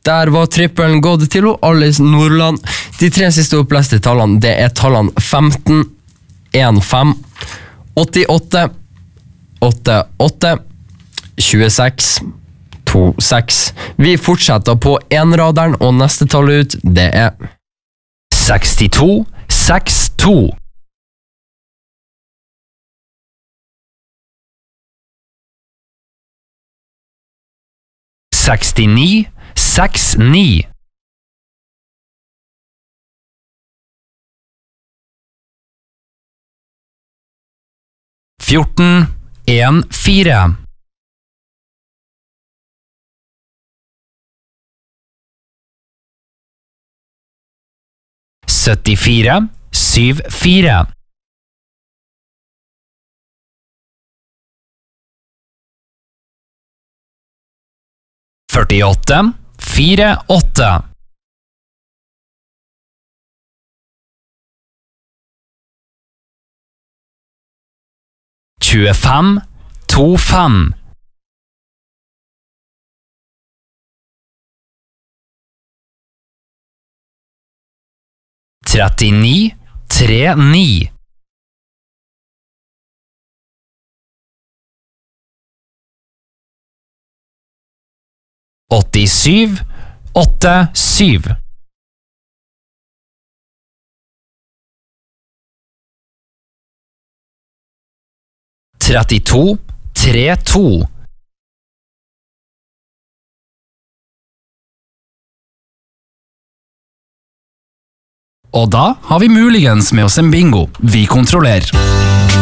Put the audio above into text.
Der var trippelen gått til Alice Nordland. De 3 siste oppleste tallene, det tallene 15, 15, 88, 88, 26, 26. Vi fortsetter på enraderen, og neste tall ut, det 62, 62. 69, 69. 14, 1, 4. 74, 7, 4. 48, 4, 8. 25, 2, 5. 39, 3, 9. 87, 8, 7. 32, 3, 2. 'Og da har vi muligens med oss en bingo. Vi kontrollerer.